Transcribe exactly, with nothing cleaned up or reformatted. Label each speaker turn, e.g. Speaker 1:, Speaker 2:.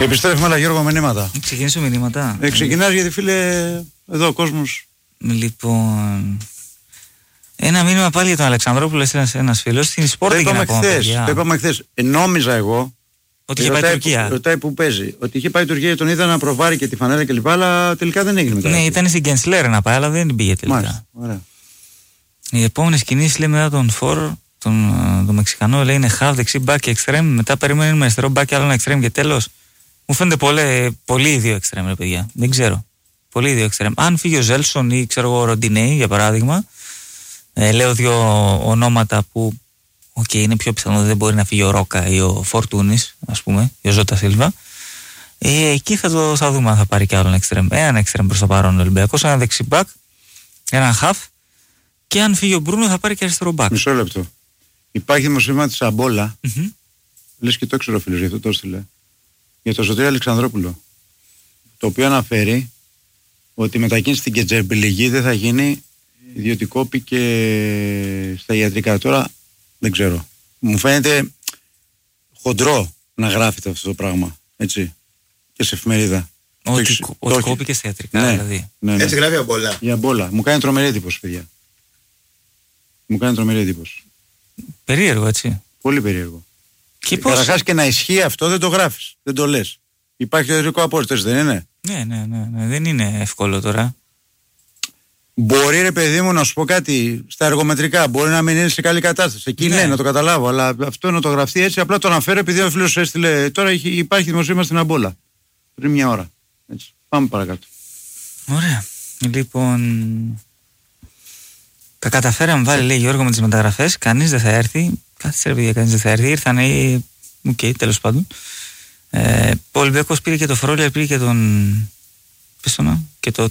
Speaker 1: Επιστρέφουμε, αλλά Γιώργο, μηνύματα.
Speaker 2: Ξεκινήσω μηνύματα.
Speaker 1: Ε, ξεκινάς γιατί, φίλε, εδώ ο κόσμος.
Speaker 2: Λοιπόν. Ένα μήνυμα πάλι για τον Αλεξανδρόπουλο, ένας, ένας φίλος. Στην Sporting να πω.
Speaker 1: Το είπαμε χθες. Ε, νόμιζα εγώ.
Speaker 2: Ότι είχε πάει
Speaker 1: ρωτάει,
Speaker 2: Τουρκία.
Speaker 1: Ρωτάει που παίζει. Ότι είχε πάει Τουρκία, τον είδα να προβάρει και τη φανέλα κλπ. Αλλά τελικά δεν έγινε μετά.
Speaker 2: Ναι, ήταν στην Κενσλέρ να πάει, αλλά δεν πήγε τελικά.
Speaker 1: Μάλιστα, ωραία.
Speaker 2: Οι επόμενες κινήσεις, λέει, μετά τον Φορ, τον, τον Μεξικανό, λέει, είναι half, δεξί, back και extreme. Μετά περιμένουμε με αριστερό back και άλλο ένα extreme και τέλος. Μου φαίνεται πολύ, πολύ οι δύο extreme, ρε παιδιά. Δεν ξέρω. Πολύ οι δύο extreme. Αν φύγει ο Ζέλσον ή ξέρω εγώ ο Ροντινέι, για παράδειγμα, ε, λέω δύο ονόματα που οκ, okay, είναι πιο πιθανό, δεν μπορεί να φύγει ο Ρόκα ή ο Φορτούνης, ας πούμε, ή ο Ζώτα Σίλβα. Ε, εκεί θα, το, θα δούμε αν θα πάρει κι άλλον extreme. Έναν extreme προς το παρόν ο Ολυμπιακός, ένα δεξί back, έναν half. Και αν φύγει ο Μπρούνο θα πάρει και αριστερό μπακ.
Speaker 1: Μισό λεπτό. Υπάρχει δημοσίευμα της Αμπόλα.
Speaker 2: Mm-hmm.
Speaker 1: Λες και το ξέρω, φίλος, γι' αυτό το έστειλε. Για τον Σωτήρη Αλεξανδρόπουλο. Το οποίο αναφέρει ότι η μετακίνηση στην Κετζεμπιλιγή δεν θα γίνει ιδιωτικό, και στα ιατρικά. Τώρα δεν ξέρω. Μου φαίνεται χοντρό να γράφεται αυτό το πράγμα. Έτσι. Και σε εφημερίδα.
Speaker 2: Ότι, ότι κόπηκε στα ιατρικά,
Speaker 1: ναι,
Speaker 2: δηλαδή.
Speaker 1: Ναι, ναι.
Speaker 3: Έτσι γράφει η Αμπόλα.
Speaker 1: Η Αμπόλα. Μου κάνει τρομερή εντύπωση, παιδιά. Μου κάνει τρομερή εντύπωση.
Speaker 2: Περίεργο, έτσι.
Speaker 1: Πολύ περίεργο.
Speaker 2: Και πώς...
Speaker 1: Καταρχάς και να ισχύει αυτό δεν το γράφεις. Δεν το λες. Υπάρχει το ιατρικό απόρριτο, δεν είναι?
Speaker 2: Ναι, ναι, ναι, ναι. Δεν είναι εύκολο τώρα.
Speaker 1: Μπορεί, ρε παιδί μου, να σου πω κάτι. Στα εργομετρικά μπορεί να μην είναι σε καλή κατάσταση. Εκεί ναι, ναι, να το καταλάβω. Αλλά αυτό να το γραφτεί έτσι, απλά το αναφέρω επειδή ο φίλος έστειλε. Τώρα υπάρχει δημοσίευμα στην Αμπόλα. Πριν μια ώρα. Έτσι. Πάμε παρακάτω.
Speaker 2: Ωραία. Λοιπόν. Τα καταφέραμε, βάλει, λέει Γιώργο, με τις μεταγραφές. Κανείς δεν θα έρθει. Κάτσε, ρε παιδιά, κανείς δεν θα έρθει. Ήρθαν οι. Οκ, okay, τέλος πάντων. Ε, ο Ολυμπιακός πήρε και το Φρόλια, πήρε και τον. Πες το να. Και το